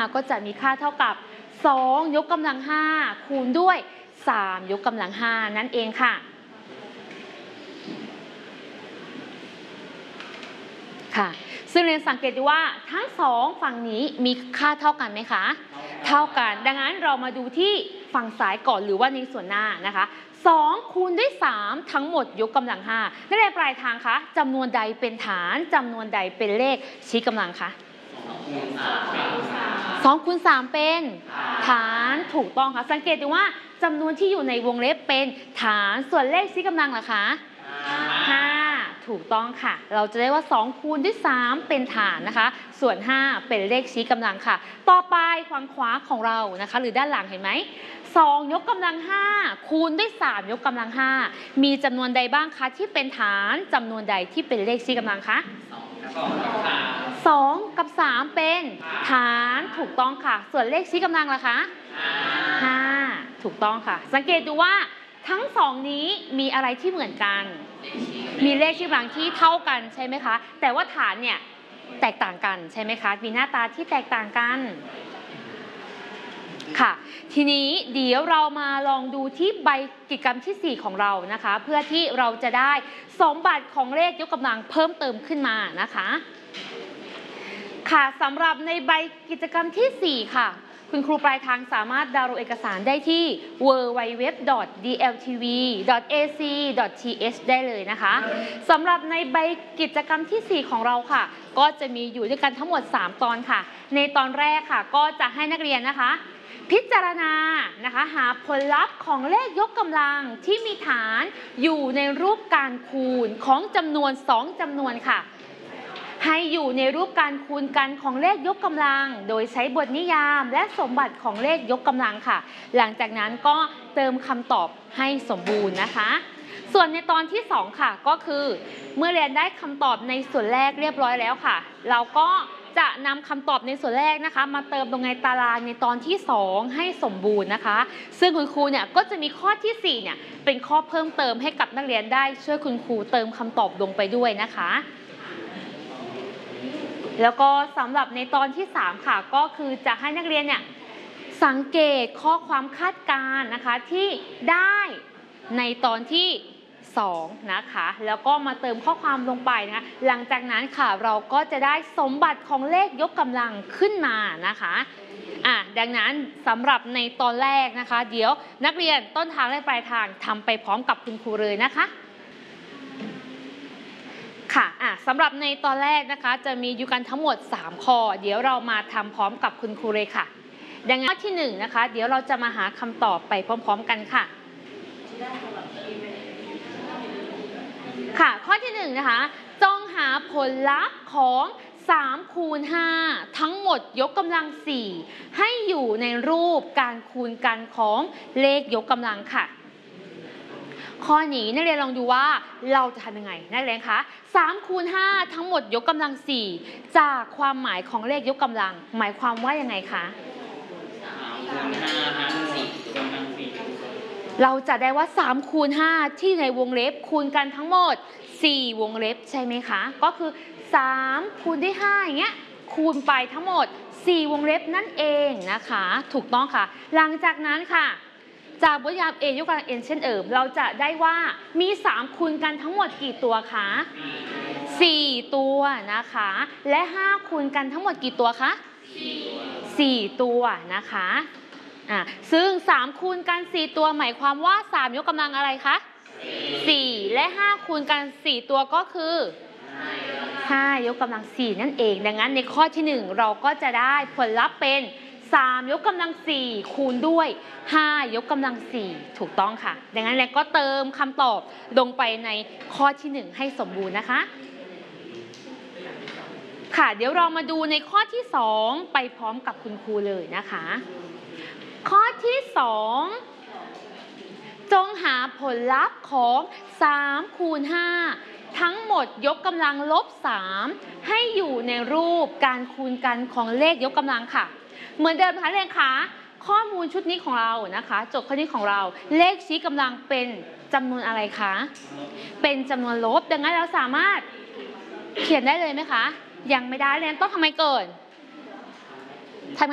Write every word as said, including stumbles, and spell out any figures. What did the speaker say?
ก็จะมีค่าเท่ากับสองยกกำลังห้าคูณด้วยสามยกกำลังห้านั่นเองค่ะค่ะซึ่งเรียนสังเกตดูว่าทั้งสองฝั่งนี้มีค่าเท่ากันไหมคะเท่ากันดังนั้นเรามาดูที่ฝั่งซ้ายก่อนหรือว่าในส่วนหน้านะคะสองคูณด้วยสามทั้งหมดยกกำลังห้านักเรียนปลายทางคะจำนวนใดเป็นฐานจำนวนใดเป็นเลขชี้กำลังคะสองคูณสามเป็นฐานถูกต้องค่ะสังเกตดูว่าจำนวนที่อยู่ในวงเล็บเป็นฐานส่วนเลขชี้กำลังล่ะคะห้าถูกต้องค่ะเราจะได้ว่าสองคูณด้วยสามเป็นฐานนะคะส่วนห้าเป็นเลขชี้กำลังค่ะต่อไปฝั่งขวาของเรานะคะหรือด้านหลังเห็นไหมสองยกกำลังห้าคูณด้วยสามยกกำลังห้ามีจำนวนใดบ้างคะที่เป็นฐานจำนวนใดที่เป็นเลขชี้กำลังคะสองกับสามเป็นฐานถูกต้องค่ะส่วนเลขชี้กำลังล่ะคะห้าถูกต้องค่ะสังเกตดูว่าทั้งสองนี้มีอะไรที่เหมือนกันมีเลขชี้กำลังที่เท่ากันใช่ไหมคะแต่ว่าฐานเนี่ยแตกต่างกันใช่ไหมคะมีหน้าตาที่แตกต่างกันค่ะทีนี้เดี๋ยวเรามาลองดูที่ใบกิจกรรมที่สี่ของเรานะคะเพื่อที่เราจะได้สมบัติของเลขยกกำลังเพิ่มเติมขึ้นมานะคะค่ะสำหรับในใบกิจกรรมที่สี่ค่ะคุณครูปลายทางสามารถดาวน์โหลดเอกสารได้ที่ ดับเบิลยู ดับเบิลยู ดับเบิลยู ดอท ดี แอล ที วี ดอท เอ ซี ดอท ที เอช ได้เลยนะคะสำหรับในใบกิจกรรมที่สี่ของเราค่ะก็จะมีอยู่ด้วยกันทั้งหมดสามตอนค่ะในตอนแรกค่ะก็จะให้นักเรียนนะคะพิจารณานะคะหาผลลัพธ์ของเลขยกกำลังที่มีฐานอยู่ในรูปการคูณของจำนวนสองจำนวนค่ะให้อยู่ในรูปการคูณกันของเลขยกกำลังโดยใช้บทนิยามและสมบัติของเลขยกกำลังค่ะหลังจากนั้นก็เติมคำตอบให้สมบูรณ์นะคะส่วนในตอนที่สองค่ะก็คือเมื่อเรียนได้คำตอบในส่วนแรกเรียบร้อยแล้วค่ะเราก็จะนำคำตอบในส่วนแรกนะคะมาเติมลงในตารางในตอนที่สองให้สมบูรณ์นะคะซึ่งคุณครูเนี่ยก็จะมีข้อที่สี่เนี่ยเป็นข้อเพิ่มเติมให้กับนักเรียนได้ช่วยคุณครูเติมคำตอบลงไปด้วยนะคะแล้วก็สำหรับในตอนที่สามค่ะก็คือจะให้นักเรียนเนี่ยสังเกตข้อความคาดการณ์นะคะที่ได้ในตอนที่สองนะคะแล้วก็มาเติมข้อความลงไปนะคะหลังจากนั้นค่ะเราก็จะได้สมบัติของเลขยกกำลังขึ้นมานะคะอ่ะดังนั้นสำหรับในตอนแรกนะคะเดี๋ยวนักเรียนต้นทางและปลายทางทำไปพร้อมกับคุณครูเลยนะคะค่ะอ่ะสำหรับในตอนแรกนะคะจะมีอยู่กันทั้งหมดสามข้อเดี๋ยวเรามาทำพร้อมกับคุณครูเลยค่ะดังนั้นข้อที่หนึ่งนะคะเดี๋ยวเราจะมาหาคำตอบไปพร้อมๆกันค่ะค่ะข้อที่หนึ่งนะคะจงหาผลลัพธ์ของสามคูณห้าทั้งหมดยกกำลังสี่ให้อยู่ในรูปการคูณกันของเลขยกกำลังค่ะข้อนี้นักเรียนลองดูว่าเราจะทำยังไงนักเรียนคะสามคูณห้าทั้งหมดยกกำลังสี่จากความหมายของเลขยกกำลังหมายความว่ายังไงคะเราจะได้ว่าสามคูณห้าที่ในวงเล็บคูณกันทั้งหมดสี่วงเล็บใช่ไหมคะก็คือสามคูณด้วยห้าอย่างเงี้ยคูณไปทั้งหมดสี่วงเล็บนั่นเองนะคะถูกต้องค่ะหลังจากนั้นค่ะจากบทนิยาม a ยกกำลัง n เช่นเดิมเราจะได้ว่ามีสามคูณกันทั้งหมดกี่ตัวคะสี่ตัวนะคะและห้าคูณกันทั้งหมดกี่ตัวคะสี่ตัวนะคะอ่ะซึ่งสามคูณกันสี่ตัวหมายความว่าสามยกกำลังอะไรคะสี่และห้าคูณกันสี่ตัวก็คือห้ายกกำลังสี่นั่นเองดังนั้นในข้อที่หนึ่งเราก็จะได้ผลลัพธ์เป็นสามยกกำลังสี่คูณด้วยห้ายกกำลังสี่ถูกต้องค่ะดังนั้นเราก็เติมคำตอบลงไปในข้อที่หนึ่งให้สมบูรณ์นะคะค่ะเดี๋ยวเรามาดูในข้อที่สองไปพร้อมกับคุณครูเลยนะคะข้อที่สองจงหาผลลัพธ์ของสามคูณห้าทั้งหมดยกกำลังลบสามให้อยู่ในรูปการคูณกันของเลขยกกำลังค่ะเหมือนเดิมค่ะเรียนคะข้อมูลชุดนี้ของเรานะคะโจทย์ข้อนี้ของเราเลขชี้กำลังเป็นจำนวนอะไรคะเป็นจำนวนลบดังนั้นเราสามารถเขียนได้เลยไหมคะยังไม่ได้เรียนต้องทำไมเกิน